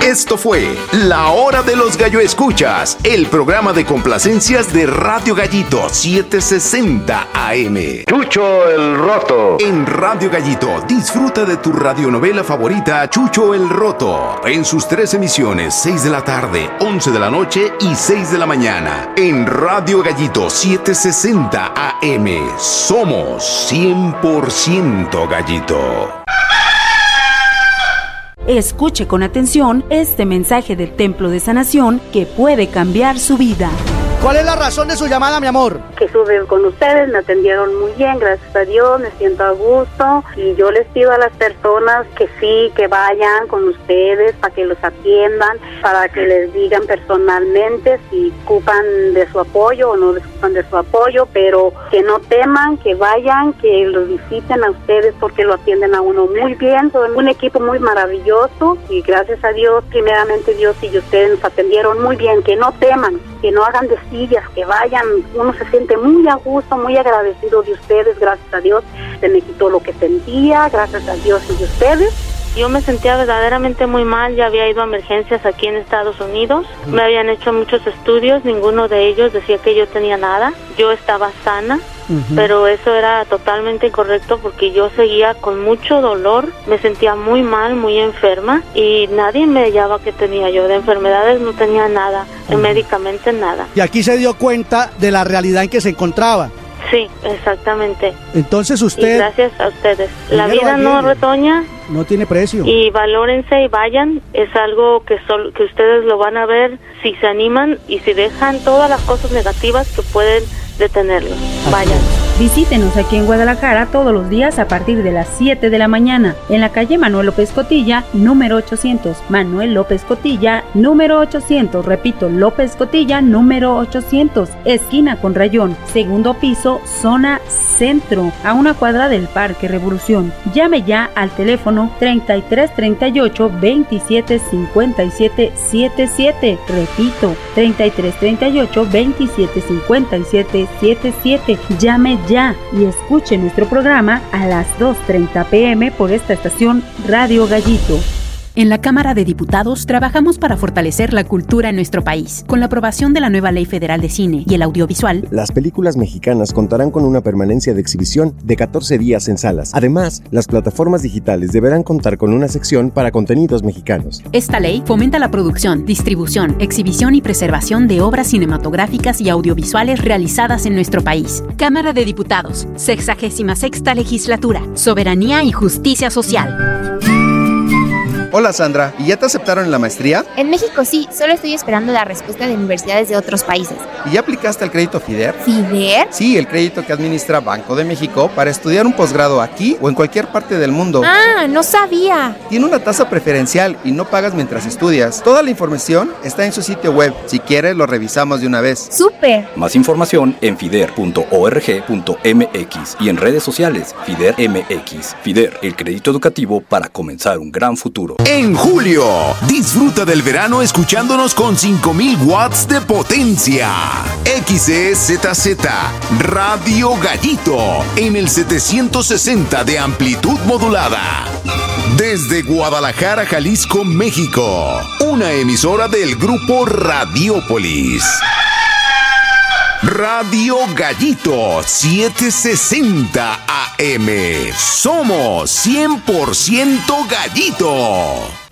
Esto fue La Hora de los Gallo Escuchas, el programa de complacencias de Radio Gallito 760 AM. Chucho el Roto. En Radio Gallito, disfruta de tu radionovela favorita, Chucho el Roto, en sus 3 emisiones, 6 de la tarde, 11 de la noche y 6 de la mañana. En Radio Gallito 760 AM, somos 100% Gallito. Escuche con atención este mensaje del Templo de Sanación que puede cambiar su vida. ¿Cuál es la razón de su llamada, mi amor? Que estuve con ustedes, me atendieron muy bien, gracias a Dios, me siento a gusto y yo les pido a las personas que sí, que vayan con ustedes para que los atiendan, para que les digan personalmente si ocupan de su apoyo o no ocupan de su apoyo, pero que no teman, que vayan, que los visiten a ustedes porque lo atienden a uno muy bien, son un equipo muy maravilloso y gracias a Dios, primeramente Dios y ustedes nos atendieron muy bien, que no teman, que no hagan de sillas, que vayan, uno se siente muy a gusto, muy agradecido de ustedes, gracias a Dios, se me quitó lo que sentía, gracias a Dios y de ustedes. Yo me sentía verdaderamente muy mal, ya había ido a emergencias aquí en Estados Unidos, me habían hecho muchos estudios, ninguno de ellos decía que yo tenía nada, yo estaba sana, pero eso era totalmente incorrecto porque yo seguía con mucho dolor, me sentía muy mal, muy enferma y nadie me hallaba que tenía yo, de enfermedades no tenía nada, médicamente nada. Y aquí se dio cuenta de la realidad en que se encontraba. Sí, exactamente. Entonces usted... Y gracias a ustedes. La vida no retoña. No tiene precio. Y valórense y vayan. Es algo que ustedes lo van a ver si se animan y si dejan todas las cosas negativas que pueden detenerlos. Vayan. Visítenos aquí en Guadalajara todos los días a partir de las 7 de la mañana en la calle Manuel López Cotilla, número 800. Manuel López Cotilla, número 800. Repito, López Cotilla, número 800. Esquina con Rayón, segundo piso, zona centro, a una cuadra del Parque Revolución. Llame ya al teléfono 3338 27 57 77. Repito, 3338 27 57 77. Llame ya y escuche nuestro programa a las 2:30 p.m. por esta estación Radio Gallito. En la Cámara de Diputados trabajamos para fortalecer la cultura en nuestro país. Con la aprobación de la nueva Ley Federal de Cine y el Audiovisual, las películas mexicanas contarán con una permanencia de exhibición de 14 días en salas. Además, las plataformas digitales deberán contar con una sección para contenidos mexicanos. Esta ley fomenta la producción, distribución, exhibición y preservación de obras cinematográficas y audiovisuales realizadas en nuestro país. Cámara de Diputados, 66ª Legislatura, Soberanía y Justicia Social. Hola Sandra, ¿y ya te aceptaron en la maestría? En México sí, solo estoy esperando la respuesta de universidades de otros países. ¿Y ya aplicaste al crédito FIDER? ¿FIDER? Sí, el crédito que administra Banco de México para estudiar un posgrado aquí o en cualquier parte del mundo. ¡Ah, no sabía! Tiene una tasa preferencial y no pagas mientras estudias. Toda la información está en su sitio web. Si quieres, lo revisamos de una vez. ¡Súper! Más información en fider.org.mx y en redes sociales FIDER MX. FIDER, el crédito educativo para comenzar un gran futuro. En julio, disfruta del verano escuchándonos con 5000 watts de potencia. XEZZ Radio Gallito en el 760 de amplitud modulada. Desde Guadalajara, Jalisco, México. Una emisora del grupo Radiópolis. Radio Gallito 760 AM. Somos 100% Gallito.